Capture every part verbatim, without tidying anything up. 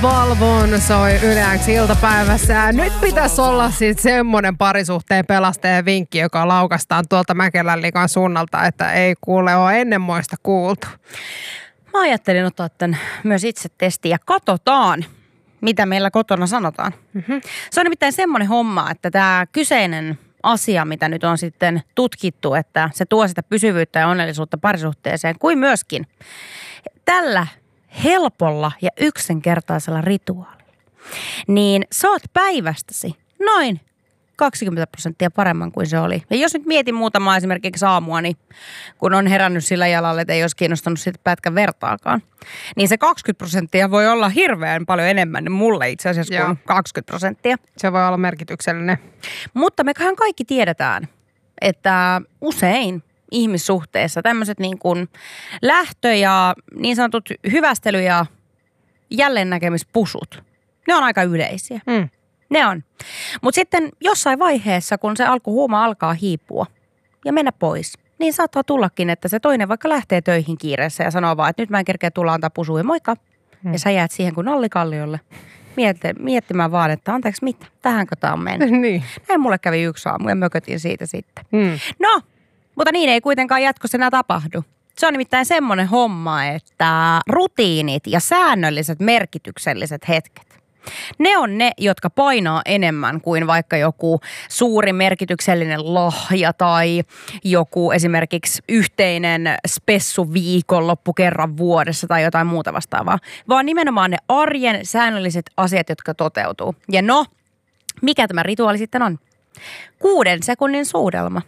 Valvon soi Yleäksi iltapäivässä. Ja nyt pitäisi olla sitten semmoinen parisuhteen pelastajan vinkki, joka laukastaan tuolta Mäkelän liikan suunnalta, että ei kuule ole ennenmoista kuultu. Mä ajattelin ottaa tämän myös itse testiin ja katsotaan, mitä meillä kotona sanotaan. Mm-hmm. Se on nimittäin semmoinen homma, että tämä kyseinen asia, mitä nyt on sitten tutkittu, että se tuo sitä pysyvyyttä ja onnellisuutta parisuhteeseen, kuin myöskin tällä helpolla ja yksinkertaisella rituaalilla, niin saat päivästäsi noin kaksikymmentä prosenttia paremman kuin se oli. Ja jos nyt mietin muutamaa esimerkiksi aamua, niin kun on herännyt sillä jalalla, että ei olisi kiinnostanut siitä pätkän vertaakaan, niin se kaksikymmentä prosenttia voi olla hirveän paljon enemmän mulle itse asiassa kuin kaksikymmentä prosenttia. Se voi olla merkityksellinen. Mutta mehän kaikki tiedetään, että usein ihmissuhteessa tämmöiset niin kuin lähtö- ja niin sanotut hyvästely- ja jälleennäkemispusut, ne on aika yleisiä. Mm. Ne on. Mutta sitten jossain vaiheessa, kun se alkuhuuma alkaa hiipua ja mennä pois, niin saattaa tullakin, että se toinen vaikka lähtee töihin kiireessä ja sanoo vaan, että nyt mä en kerkeä tulla antaa pusua, moikka. Mm. Ja sä jäät siihen kuin nallikalliolle miettimään vaan, että anteeksi mitä, tähänkö tää on mennyt. Niin. Näin mulle kävi yksi aamu ja mökötin siitä sitten. Mm. No, mutta niin ei kuitenkaan jatkossa enää tapahdu. Se on nimittäin semmoinen homma, että rutiinit ja säännölliset merkitykselliset hetket, ne on ne, jotka painaa enemmän kuin vaikka joku suuri merkityksellinen lahja tai joku esimerkiksi yhteinen spessu viikonloppu kerran vuodessa tai jotain muuta vastaavaa. Vaan nimenomaan ne arjen säännölliset asiat, jotka toteutuu. Ja no, mikä tämä rituaali sitten on? Kuuden sekunnin suudelma.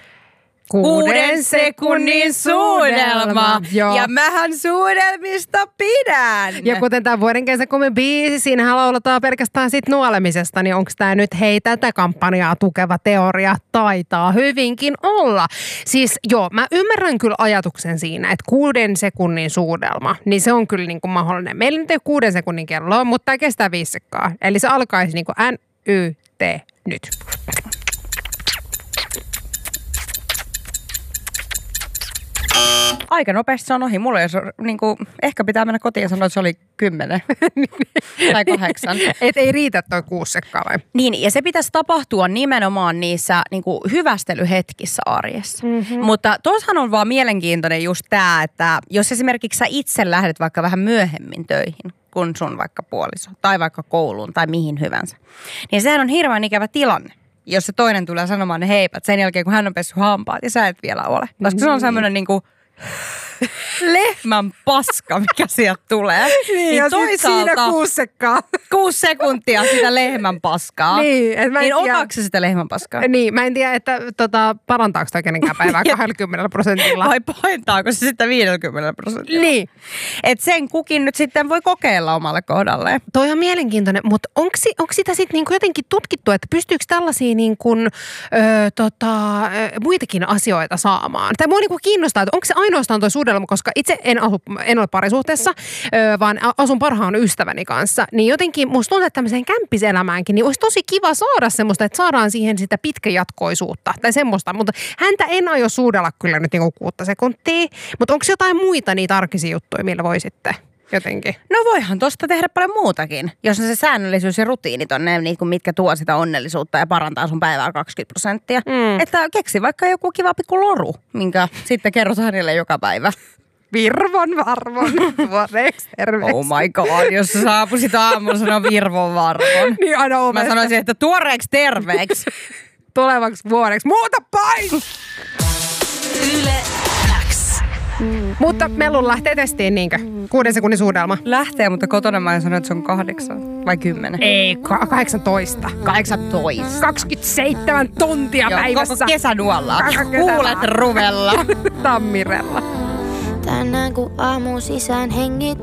Kuuden sekunnin suudelma. Joo. Ja mähän suudelmista pidän. Ja kuten tämä vuoden kesäkumin biisi, siinähän lauletaan pelkästään sit nuolemisesta, niin onko tämä nyt hei tätä kampanjaa tukeva teoria? Taitaa hyvinkin olla. Siis joo, mä ymmärrän kyllä ajatuksen siinä, että kuuden sekunnin suudelma, niin se on kyllä niin kuin mahdollinen. Meillä nyt ei kuuden sekunnin kelloa, mutta tämä kestää viisi sekkaa. Eli se alkaisi niin kuin N Y T nyt. Aika nopeasti se on ohi. Mulla jos niin kuin, ehkä pitää mennä kotiin ja sanoa, että se oli kymmenen tai kahdeksan. Et ei riitä toi kuusi sekkaa vai? Niin, ja se pitäisi tapahtua nimenomaan niissä niin kuin hyvästelyhetkissä arjessa. Mm-hmm. Mutta tuossahan on vaan mielenkiintoinen just tämä, että jos esimerkiksi sä itse lähdet vaikka vähän myöhemmin töihin kuin sun vaikka puoliso tai vaikka kouluun tai mihin hyvänsä, niin sehän on hirveän ikävä tilanne. Jos se toinen tulee sanomaan ne heipat sen jälkeen, kun hän on pessyt hampaat ja sä et vielä ole. Koska se on semmoinen niinku lehmän paska, mikä sieltä tulee. Niin, niin ja siinä kuusi sekkaa. Kuusi sekuntia sitä lehmän paskaa. Niin, et mä en niin tiedä. otaako se sitä lehmän paskaa? Niin, mä en tiedä, että tota, parantaako toi kenenkään päivää kaksikymmentä prosentilla. Vai pahentaako se sitä viisikymmentä prosentilla? Niin. Et sen kukin nyt sitten voi kokeilla omalle kohdalleen. Toi on mielenkiintoinen, mutta onko sitä sitten niinku jotenkin tutkittu, että pystyykö tällaisia niinku, ö, tota, ö, muitakin asioita saamaan? Tai mua niinku kiinnostaa, että onko se ainoastaan toi suudelma, koska itse en, asu, en ole parisuhteessa, ö, vaan asun parhaan ystäväni kanssa. Niin jotenkin musta tuntuu, että tämmöiseen kämppiselämäänkin, niin olisi tosi kiva saada semmoista, että saadaan siihen sitä pitkäjatkoisuutta tai semmoista. Mutta häntä en aio suudella kyllä nyt niinku kuutta sekuntia, mutta onko jotain muita niitä arkisia juttuja, millä voi sitten jotenkin? No voihan tosta tehdä paljon muutakin, jos on se säännöllisyys ja rutiinit on ne, niin kuin mitkä tuo sitä onnellisuutta ja parantaa sun päivää kaksikymmentä prosenttia. Mm. Että keksi vaikka joku kiva pikku loru, minkä sitten kerrot hänelle joka päivä. Virvon varvon, tuoreeksi terveeksi. Oh my god, jos sä saapuisit aamulla sanoa virvon varvon. Niin aina ovesta. Mä sanoisin, että tuoreeksi terveeksi. Tulevaksi vuodeksi. Muuta paikkaa! Yle X. Mm. Mutta Mellun lähtee testiin niinkö? Kuuden sekunnin suudelma. Lähtee, mutta kotona mä sanon, että se on kahdeksan vai kymmenen. Ei, ka- kahdeksantoista. kahdeksantoista. kaksikymmentäseitsemän tuntia Joo, päivässä. koko kesän nuolla. Kuulet ruvella. Tammirella. Tänään kun aamu sisään hengit